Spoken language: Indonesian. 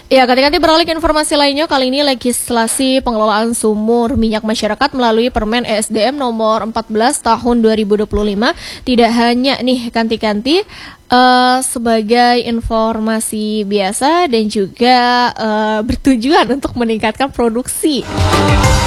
Ya, ganti-ganti beralih ke informasi lainnya, kali ini legislasi pengelolaan sumur minyak masyarakat melalui Permen ESDM nomor 14 tahun 2025 tidak hanya nih ganti-ganti sebagai informasi biasa dan juga bertujuan untuk meningkatkan produksi.